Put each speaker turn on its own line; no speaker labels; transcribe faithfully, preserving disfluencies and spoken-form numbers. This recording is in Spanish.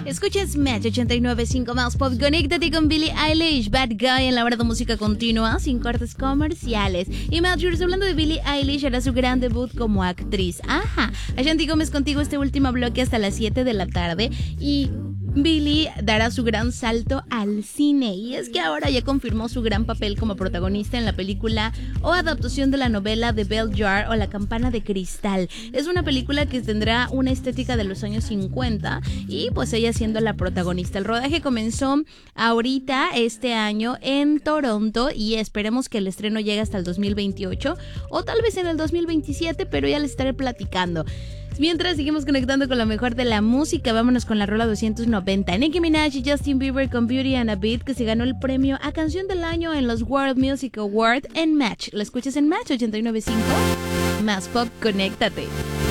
Escuchas Match ochenta y nueve punto cinco más pop. Conéctate con Billie Eilish, Bad Guy, en la hora de música continua, sin cortes comerciales. Y Matchers, hablando de Billie Eilish, hará su gran debut como actriz. Ajá. Ashanti Gómez contigo este último bloque hasta las siete de la tarde. Y Billie dará su gran salto al cine, y es que ahora ya confirmó su gran papel como protagonista en la película o adaptación de la novela The Bell Jar o La Campana de Cristal. Es una película que tendrá una estética de los años cincuenta y pues ella siendo la protagonista. El rodaje comenzó ahorita este año en Toronto y esperemos que el estreno llegue hasta el dos mil veintiocho o tal vez en el dos mil veintisiete, pero ya les estaré platicando. Mientras seguimos conectando con lo mejor de la música, vámonos con la rola doscientos noventa. Nicki Minaj y Justin Bieber con Beauty and a Beat, que se ganó el premio a Canción del Año en los World Music Awards en Match. ¿Lo escuchas en Match ochenta y nueve punto cinco? Más pop, conéctate.